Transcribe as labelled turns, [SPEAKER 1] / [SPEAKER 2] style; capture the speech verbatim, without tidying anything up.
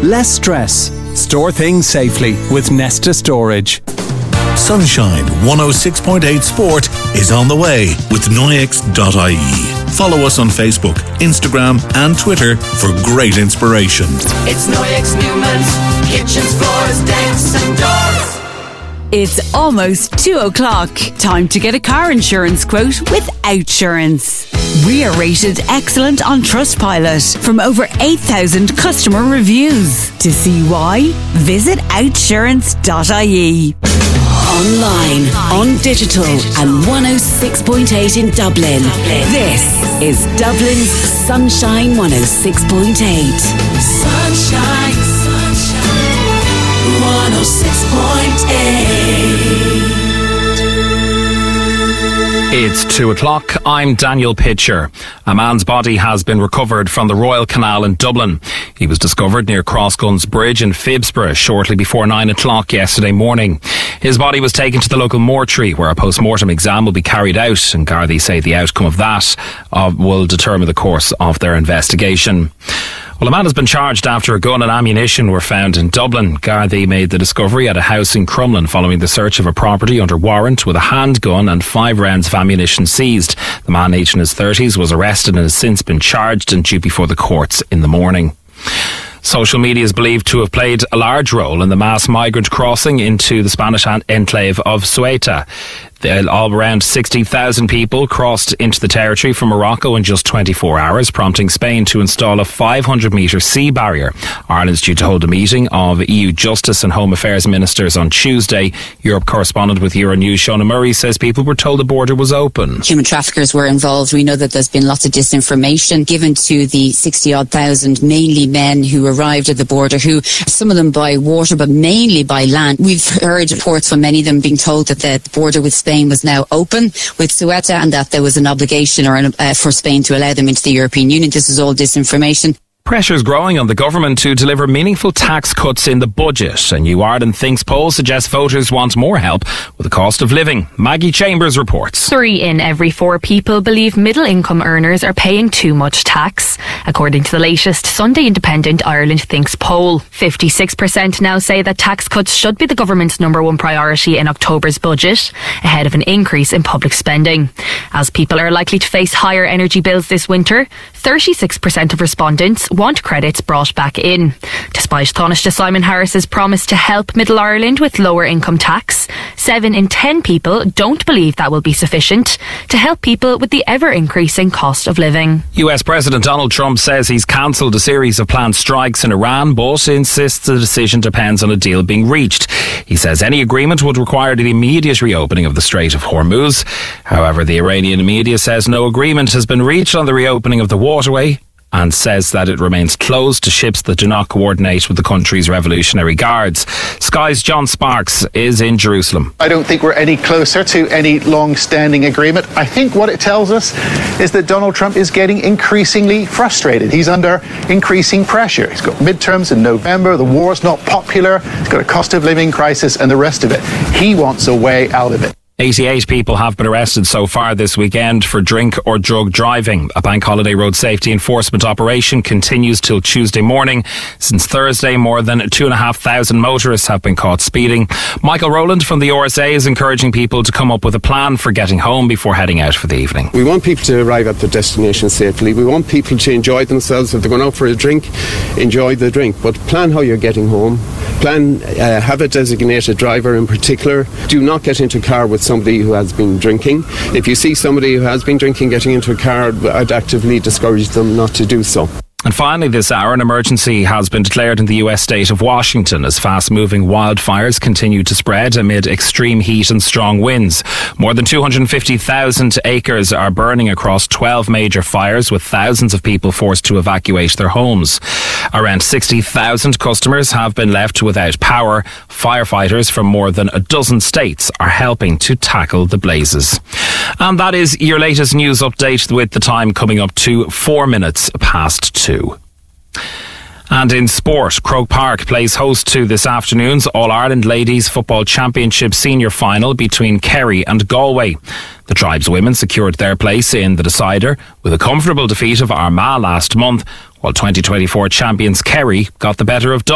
[SPEAKER 1] less stress. Store things safely with Nesta Storage.
[SPEAKER 2] Sunshine one oh six point eight Sport is on the way with Noyex dot I E. Follow us on Facebook, Instagram and Twitter for great inspiration.
[SPEAKER 3] It's Noyex Newman's kitchens, floors, decks and doors.
[SPEAKER 4] It's almost two o'clock. Time to get a car insurance quote with Outsurance. We are rated excellent on Trustpilot from over eight thousand customer reviews. To see why, visit outsurance dot I E. Online, on digital, and one oh six point eight in Dublin. This is Dublin's Sunshine one oh six point eight.
[SPEAKER 3] Sunshine, sunshine, one oh six point eight.
[SPEAKER 5] It's two o'clock. I'm Daniel Pitcher. A man's body has been recovered from the Royal Canal in Dublin. He was discovered near Crossguns Bridge in Phibsborough shortly before nine o'clock yesterday morning. His body was taken to the local mortuary where a post-mortem exam will be carried out, and Gardaí say the outcome of that uh, will determine the course of their investigation. Well, a man has been charged after a gun and ammunition were found in Dublin. Gardaí made the discovery at a house in Crumlin following the search of a property under warrant with a handgun and five rounds of ammunition seized. The man, aged in his thirties, was arrested and has since been charged and due before the courts in the morning. Social media is believed to have played a large role in the mass migrant crossing into the Spanish enclave of Ceuta. All around sixty thousand people crossed into the territory from Morocco in just twenty-four hours, prompting Spain to install a five hundred metre sea barrier. Ireland's due to hold a meeting of E U Justice and Home Affairs ministers on Tuesday. Europe correspondent with Euronews, Shona Murray, says people were told the border was open.
[SPEAKER 6] Human traffickers were involved. We know that there's been lots of disinformation given to the sixty odd thousand, mainly men who arrived at the border, who some of them by water, but mainly by land. We've heard reports from many of them being told that the border with Spain was now open with Ceuta and that there was an obligation or an, uh, for Spain to allow them into the European Union. This is all disinformation.
[SPEAKER 5] Pressure is growing on the government to deliver meaningful tax cuts in the budget. A New Ireland Thinks poll suggests voters want more help with the cost of living. Maggie Chambers reports.
[SPEAKER 7] Three in every four people believe middle-income earners are paying too much tax, according to the latest Sunday Independent Ireland Thinks poll. fifty-six percent now say that tax cuts should be the government's number one priority in October's budget, ahead of an increase in public spending. As people are likely to face higher energy bills this winter, thirty-six percent of respondents want credits brought back in. Despite Taoiseach Simon Harris's promise to help Middle Ireland with lower income tax, seven in ten people don't believe that will be sufficient to help people with the ever-increasing cost of living.
[SPEAKER 5] U S President Donald Trump says he's cancelled a series of planned strikes in Iran, but insists the decision depends on a deal being reached. He says any agreement would require the immediate reopening of the Strait of Hormuz. However, the Iranian media says no agreement has been reached on the reopening of the waterway, and says that it remains closed to ships that do not coordinate with the country's Revolutionary Guards. Sky's John Sparks is in Jerusalem.
[SPEAKER 8] I don't think we're any closer to any long-standing agreement. I think what it tells us is that Donald Trump is getting increasingly frustrated. He's under increasing pressure. He's got midterms in November, the war's not popular, he's got a cost of living crisis and the rest of it. He wants a way out of it.
[SPEAKER 5] eighty-eight people have been arrested so far this weekend for drink or drug driving. A bank holiday road safety enforcement operation continues till Tuesday morning. Since Thursday, more than two and a half thousand motorists have been caught speeding. Michael Rowland from the R S A is encouraging people to come up with a plan for getting home before heading out for the evening.
[SPEAKER 9] We want people to arrive at their destination safely. We want people to enjoy themselves. If they're going out for a drink, enjoy the drink. But plan how you're getting home. Plan, uh, have a designated driver in particular. Do not get into a car with somebody who has been drinking. If you see somebody who has been drinking getting into a car, I'd actively discourage them not to do so.
[SPEAKER 5] And finally this hour, an emergency has been declared in the U S state of Washington as fast-moving wildfires continue to spread amid extreme heat and strong winds. More than two hundred fifty thousand acres are burning across twelve major fires, with thousands of people forced to evacuate their homes. Around sixty thousand customers have been left without power. Firefighters from more than a dozen states are helping to tackle the blazes. And that is your latest news update, with the time coming up to four minutes past two. And in sport, Croke Park plays host to this afternoon's All-Ireland Ladies Football Championship Senior Final between Kerry and Galway. The Tribes women secured their place in the decider with a comfortable defeat of Armagh last month, while twenty twenty-four champions Kerry got the better of Dublin.